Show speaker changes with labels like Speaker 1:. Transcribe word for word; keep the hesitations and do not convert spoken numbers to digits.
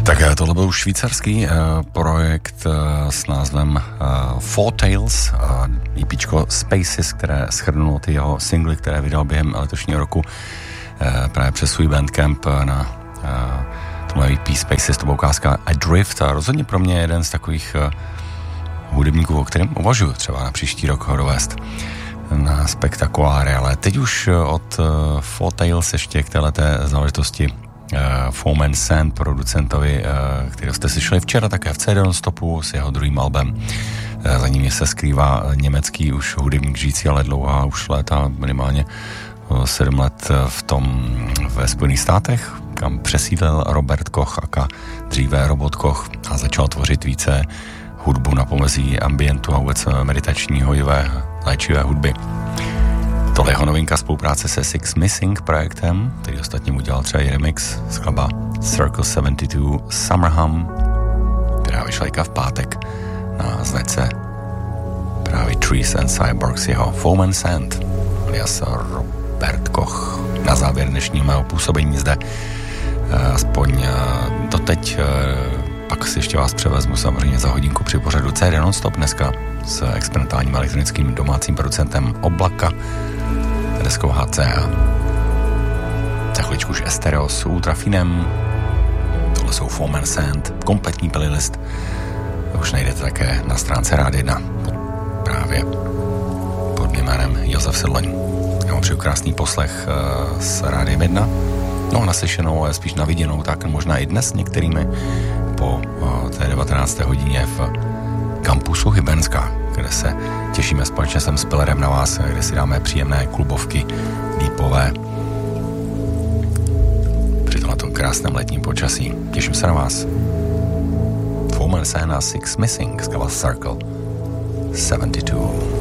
Speaker 1: Tak tohle byl švýcarský uh, projekt uh, s názvem uh, Four Tales, uh, EPčko Spaces, které shrnulo ty jeho singly, které vydal během letošního roku uh, právě přes svůj Bandcamp uh, na uh, tomhle E P Spaces, to byla ukázka Adrift a rozhodně pro mě jeden z takových uh, hudebníků, o kterém uvažuji třeba na příští rok ho dovést na spektakuláry, ale teď už od uh, Four Tales ještě k téhleté záležitosti uh, Foam and Sand, producentovi, uh, který jste slyšeli včera také v C D Non-stopu s jeho druhým albem. Uh, za ním se skrývá německý už hudebník žijící, ale dlouhá už léta, minimálně uh, sedm let v tom ve Spojených státech, kam přesídlil Robert Koch, aka dříve Robot Koch, a začal tvořit více hudbu na pomezí ambientu a vůbec meditační hojivé léčivé hudby. Tohle je jeho novinka, spolupráce se Six Missing projektem, který ostatně udělal třeba i remix z skladba Circle sedmdesát dva Summer Hum, která vyšla v pátek na značce právě Trees and Cyborgs, jeho Foam and Sand, alias Robert Koch. Na závěr dnešního mého působení zde, aspoň doteď, pak si ještě vás převezmu samozřejmě za hodinku při pořadu C D Non-stop dneska s experimentálním elektronickým domácím producentem Oblaka, deskou H C A. Za chvíličku už Estereo s Ultrafinem, tohle jsou Foam and Sand, kompletní playlist, už najdete také na stránce Rádia jedna, právě pod jménem Josef Sedloň. Já vám přeju krásný poslech uh, s Rádiem jedna, no naslyšenou, ale spíš naviděnou, tak možná i dnes některými po uh, té devatenácté hodině v kampusu Hybernská, kde se těšíme společně s Pillerem na vás, kde si dáme příjemné klubovky deepové při tomto krásném letním počasí. Těším se na vás. Foam and Sand a Six Missing, skala Circle sedmdesát dva.